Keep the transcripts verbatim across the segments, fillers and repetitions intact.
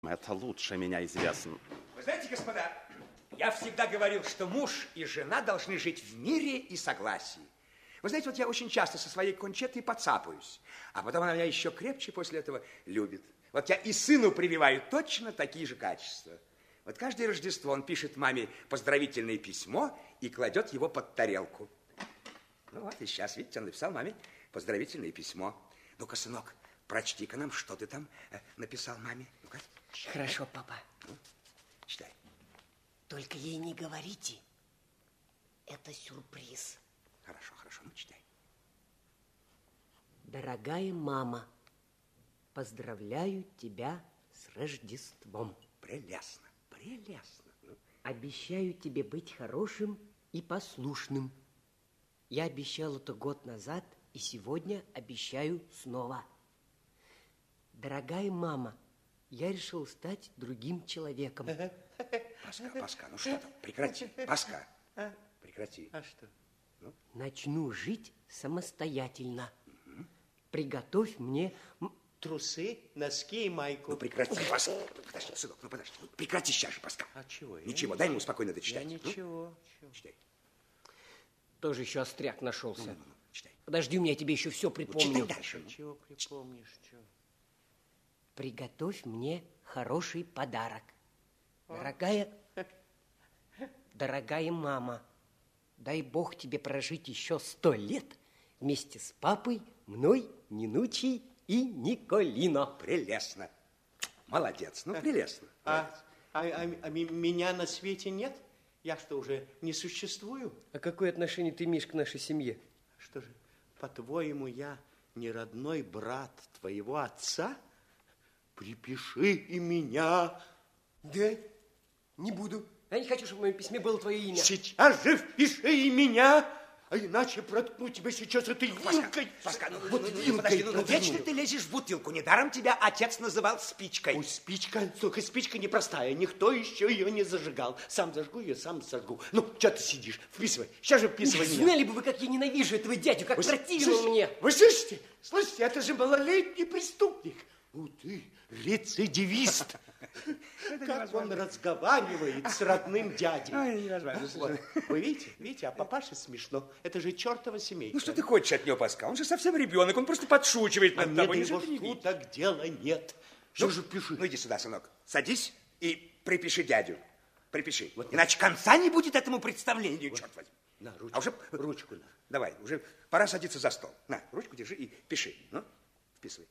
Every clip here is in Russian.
Это лучше меня известно. Вы знаете, господа, я всегда говорил, что муж и жена должны жить в мире и согласии. Вы знаете, вот я очень часто со своей Кончетой подцапаюсь, а потом она меня еще крепче после этого любит. Вот я и сыну прививаю точно такие же качества. Вот каждое Рождество он пишет маме поздравительное письмо и кладет его под тарелку. Ну вот, и сейчас, видите, он написал маме поздравительное письмо. Ну-ка, сынок, прочти-ка нам, что ты там э, написал маме. Ну-ка. Хорошо, папа. Ну, читай. Только ей не говорите. Это сюрприз. Хорошо, хорошо, ну читай. Дорогая мама, поздравляю тебя с Рождеством. Прелестно, прелестно. Ну. Обещаю тебе быть хорошим и послушным. Я обещал это год назад, и сегодня обещаю снова. Дорогая мама, я решил стать другим человеком. Паска, Паска, ну что там, прекрати. Паска, прекрати. А что? Ну? Начну жить самостоятельно. Угу. Приготовь мне... Трусы, носки и майку. Ну, прекрати, Паска. Подожди, сынок, ну подожди. Ну, прекрати сейчас же, Паска. А чего? Ничего, дай ему спокойно дочитать. Я ничего. Ну, читай. Тоже еще остряк нашелся. Ну, ну, ну, читай. Подожди, у меня тебе еще все припомню. Ну, читай дальше. Ну. Чего припомнишь, чего? Приготовь мне хороший подарок. А? Дорогая, дорогая мама, дай Бог тебе прожить еще сто лет вместе с папой, мной, Нинучей и Николино. Прелестно. Молодец, ну прелестно. А, а, а, а меня на свете нет? Я что, уже не существую? А какое отношение ты имеешь к нашей семье? Что же, по-твоему, я не родной брат твоего отца? Припиши и меня. Да, не буду. Я не хочу, чтобы в моем письме было твое имя. Сейчас же впиши и меня, а иначе проткну тебя сейчас этой вилкой. Паска, ну, вот ну, ну, подожди, ну, ну вечно ты лезешь в бутылку. Недаром тебя отец называл спичкой. Ой, спичка, только спичка непростая. Никто еще ее не зажигал. Сам зажгу ее, сам сожгу. Ну, что ты сидишь? Вписывай. Сейчас же вписывай меня. Знали бы вы, как я ненавижу этого дядю, как противно он мне. Вы слышите? Слышите, это же малолетний преступник. У ты рецидивист. Как он разговаривает с родным дядей. Ой, невозможно. Вот. Вы видите, видите, а папаше смешно. Это же чертова семейка. Ну что ты хочешь от него, Паска? Он же совсем ребенок, он просто подшучивает над а тобой. Нет, его шуток дела нет. Что ну, же пиши? Ну иди сюда, сынок. Садись и припиши дядю. Припиши. Вот. Иначе конца не будет этому представлению, вот. Черт возьми. На, ручку. А уже... Ручку на. Давай, уже пора садиться за стол. На, ручку держи и пиши. Ну, вписывай.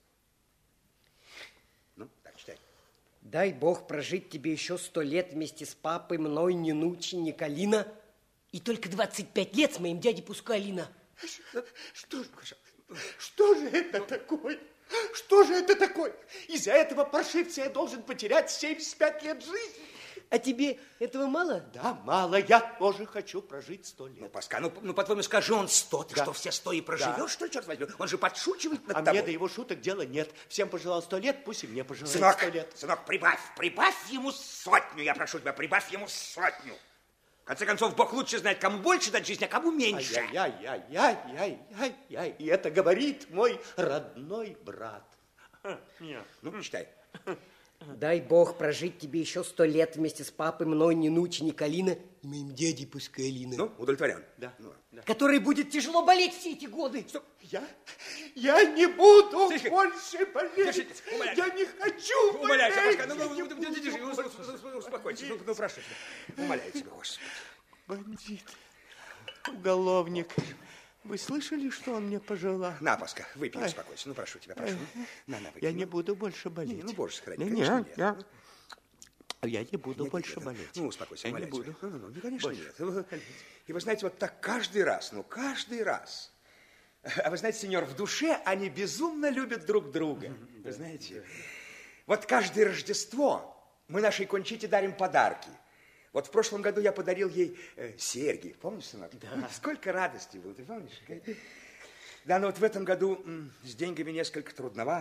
Ну, так, читай. Дай Бог прожить тебе еще сто лет вместе с папой, мной, Нинучей, Николино. И только двадцать пять лет с моим дядей Пускалино. Что, что, что же это такое? Что же это такое? Из-за этого паршивца я должен потерять семьдесят пять лет жизни. А тебе этого мало? Да, мало. Я тоже хочу прожить сто лет. Ну, Паска, ну, ну по-твоему, скажи, он сто. Ты да. что, все сто и проживешь, да. что ли, черт возьми? Он же подшучивает над а тобой. А мне до его шуток дела нет. Всем пожелал сто лет, пусть и мне пожелает сынок, сто лет. Сынок, прибавь, прибавь ему сотню, я прошу тебя, прибавь ему сотню. В конце концов, Бог лучше знает, кому больше дать жизни, а кому меньше. Ай-яй-яй-яй-яй-яй. И это говорит мой родной брат. Нет. Ну, читай. Дай Бог прожить тебе еще сто лет вместе с папой, мной, Нинучей, Николино и моим дядей Пускалино. Ну, удовлетворен. Да. Ну, да. Который будет тяжело болеть все эти годы. Что? Я? Я не буду Слышите? больше болеть. Держите, я не хочу умоляю, болеть. Паска, ну, ну, ну, ну, держи, ну, успокойся, ну, ну, прошу тебя. Умоляю тебя, Господи. Бандит, уголовник. Вы слышали, что он мне пожелал? На, Паска, выпей, успокойся. Ну, прошу тебя, прошу. На, на, выпей. Я не буду больше болеть. Не, ну, Боже, сохрани, не, конечно, нет. нет. Я, я не буду нет, больше нет, болеть. Ну, успокойся, я умоляю не буду. Ну, ну, ну, конечно, больше. нет. И вы знаете, вот так каждый раз, ну, каждый раз. А вы знаете, сеньор, в душе они безумно любят друг друга. Вы знаете, вот каждое Рождество мы нашей Кончите дарим подарки. Вот в прошлом году я подарил ей э, серьги. Помнишь, сынок? Да. Сколько радости было, ты помнишь? Да, но вот в этом году м, с деньгами несколько трудновато.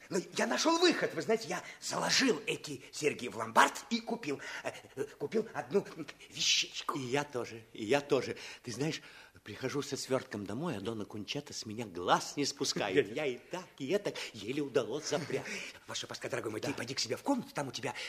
Но я нашел выход. Вы знаете, я заложил эти серьги в ломбард и купил, э, купил одну вещичку. И я тоже, и я тоже. Ты знаешь, прихожу со свертком домой, а Дона Кончета с меня глаз не спускает. Я и так, и это еле удалось запрятать. Ваше Паскаль, дорогой мой, ты пойди к себе в комнату, там у тебя